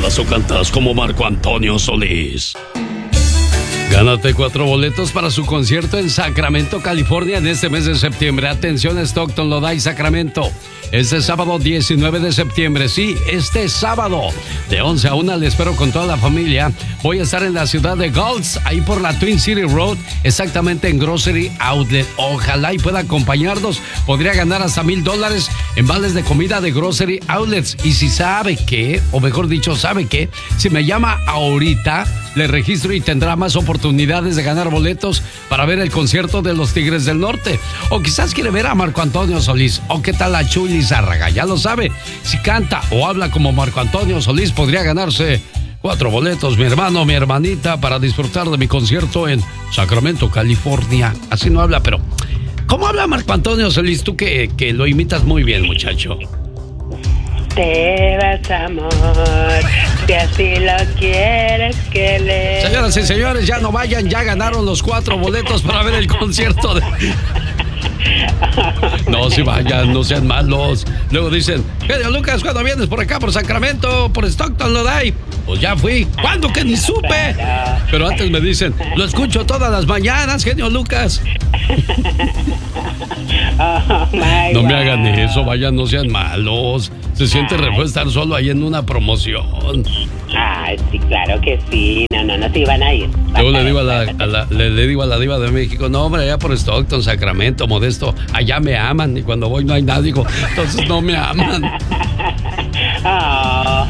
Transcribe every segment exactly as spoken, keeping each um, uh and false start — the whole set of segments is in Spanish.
hablas o cantas como Marco Antonio Solís. Gánate cuatro boletos para su concierto en Sacramento, California, en este mes de septiembre. Atención, Stockton, Lodi, Sacramento. Este sábado diecinueve de septiembre, sí, este sábado, de once a una, le espero con toda la familia. Voy a estar en la ciudad de Gulch, ahí por la Twin City Road, exactamente en Grocery Outlet. Ojalá y pueda acompañarnos. Podría ganar hasta mil dólares en vales de comida de Grocery Outlets. Y si sabe qué, o mejor dicho, sabe qué, si me llama ahorita, le registro y tendrá más oportunidades de ganar boletos para ver el concierto de los Tigres del Norte. O quizás quiere ver a Marco Antonio Solís. O qué tal a Chuy Zárraga, ya lo sabe. Si canta o habla como Marco Antonio Solís, podría ganarse cuatro boletos, mi hermano, mi hermanita, para disfrutar de mi concierto en Sacramento, California. Así no habla, pero ¿cómo habla Marco Antonio Solís? Tú que, que lo imitas muy bien, muchacho. Te vas, amor, si así lo quieres que le... Señoras y señores, ya no vayan, ya ganaron los cuatro boletos para ver el concierto de... No, si vayan, no sean malos. Luego dicen, genio Lucas, ¿cuándo vienes por acá, por Sacramento, por Stockton, Lodi? Pues ya fui. ¿Cuándo que ni supe? Pero antes me dicen, lo escucho todas las mañanas, genio Lucas. Oh, no me hagan eso, vayan, no sean malos. Se siente re feo estar solo ahí en una promoción. Ay, sí, claro que sí. No, no, no se iban a ir. Luego le digo a la, a la, le, le digo a la diva de México, no, hombre, allá por Stockton, Sacramento, Modesto, allá me aman. Y cuando voy no hay nadie, digo, entonces no me aman. Oh,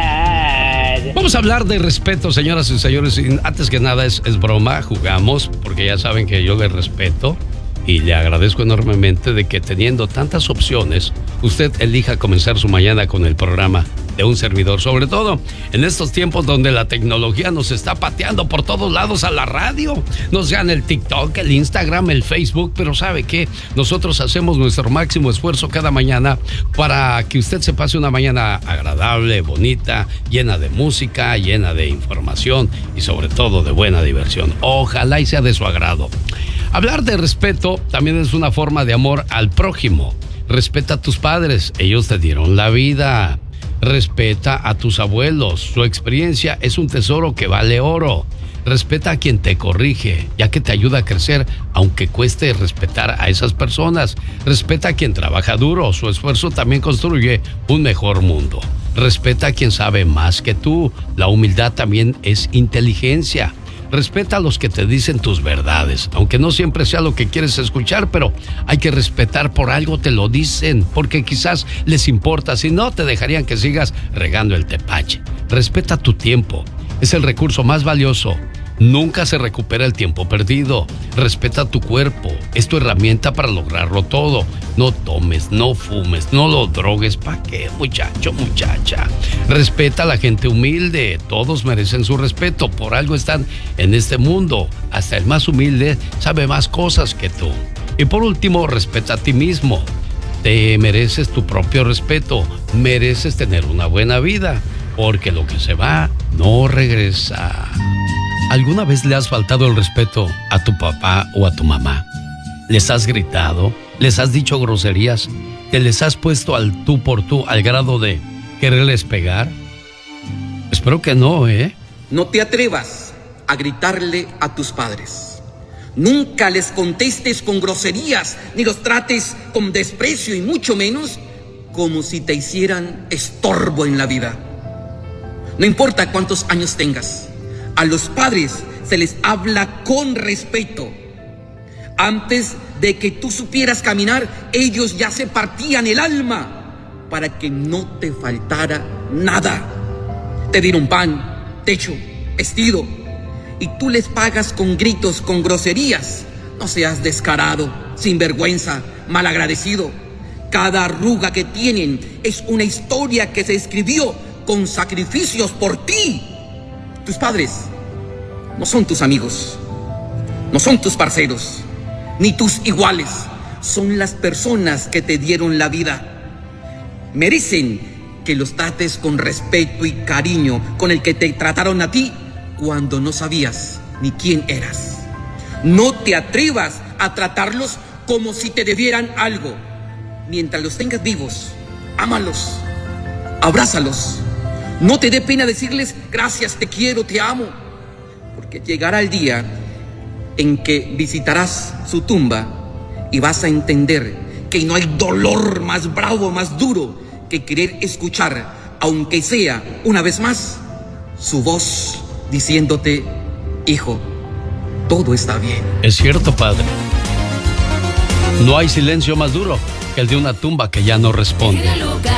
sad. Vamos a hablar de respeto, señoras y señores. Y antes que nada es, es broma, jugamos, porque ya saben que yo les respeto. Y le agradezco enormemente de que teniendo tantas opciones, usted elija comenzar su mañana con el programa de un servidor. Sobre todo en estos tiempos donde la tecnología nos está pateando por todos lados a la radio. Nos gana el TikTok, el Instagram, el Facebook. Pero ¿sabe qué? Nosotros hacemos nuestro máximo esfuerzo cada mañana para que usted se pase una mañana agradable, bonita, llena de música, llena de información y sobre todo de buena diversión. Ojalá y sea de su agrado. Hablar de respeto también es una forma de amor al prójimo. Respeta a tus padres, ellos te dieron la vida. Respeta a tus abuelos, su experiencia es un tesoro que vale oro. Respeta a quien te corrige, ya que te ayuda a crecer, aunque cueste respetar a esas personas. Respeta a quien trabaja duro, su esfuerzo también construye un mejor mundo. Respeta a quien sabe más que tú, la humildad también es inteligencia. Respeta a los que te dicen tus verdades, aunque no siempre sea lo que quieres escuchar, pero hay que respetar, por algo te lo dicen, porque quizás les importa, si no te dejarían que sigas regando el tepache. Respeta tu tiempo, es el recurso más valioso. Nunca se recupera el tiempo perdido. Respeta tu cuerpo, es tu herramienta para lograrlo todo. No tomes, no fumes, no lo drogues. ¿Para qué, muchacho, muchacha? Respeta a la gente humilde, todos merecen su respeto, por algo están en este mundo. Hasta el más humilde sabe más cosas que tú. Y por último, respeta a ti mismo. Te mereces tu propio respeto, mereces tener una buena vida, porque lo que se va no regresa. ¿Alguna vez le has faltado el respeto a tu papá o a tu mamá? ¿Les has gritado? ¿Les has dicho groserías? ¿Te les has puesto al tú por tú al grado de quererles pegar? Espero que no, ¿eh? No te atrevas a gritarle a tus padres. Nunca les contestes con groserías, ni los trates con desprecio y mucho menos como si te hicieran estorbo en la vida. No importa cuántos años tengas. A los padres se les habla con respeto. Antes de que tú supieras caminar, ellos ya se partían el alma para que no te faltara nada. Te dieron pan, techo, vestido, y tú les pagas con gritos, con groserías. No seas descarado, sinvergüenza, malagradecido. Cada arruga que tienen es una historia que se escribió con sacrificios por ti. Tus padres no son tus amigos, no son tus parceros, ni tus iguales. Son las personas que te dieron la vida. Merecen que los trates con respeto y cariño con el que te trataron a ti cuando no sabías ni quién eras. No te atrevas a tratarlos como si te debieran algo. Mientras los tengas vivos, ámalos, abrázalos, No te dé pena decirles gracias, te quiero, te amo, porque llegará el día en que visitarás su tumba y vas a entender que no hay dolor más bravo, más duro que querer escuchar, aunque sea una vez más, su voz diciéndote: hijo, todo está bien. Es cierto, padre. No hay silencio más duro que el de una tumba que ya no responde.